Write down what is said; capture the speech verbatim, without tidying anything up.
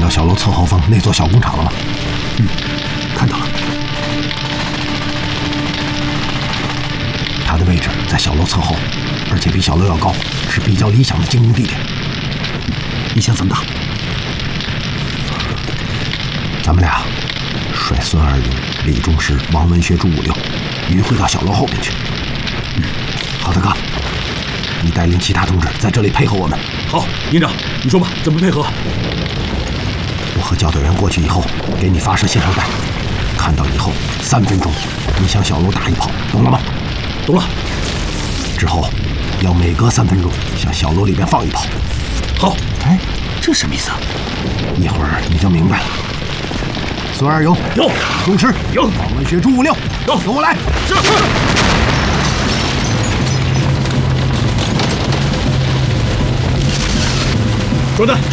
到小楼侧后方那座小工厂了吗？ 嗯，看到了。 它的位置在小楼侧后，而且比小楼要高，是比较理想的进攻地点。 你想怎么打？ 咱们俩率孙二营、李仲石、王文学、朱五六迂回到小楼后面去。 嗯， 好的，哥，你带领其他同志在这里配合我们。 好，营长，你说吧，怎么配合？ 我和教导员过去以后，给你发射信号弹，看到以后三分钟，你向小楼打一炮，懂了吗？ 懂了。 之后要每隔三分钟向小楼里边放一炮。 好。哎，这什么意思啊？ 一会儿你就明白了。孙二勇有， 仲石有， 王文学、朱五六有， 跟我来。 是。装弹。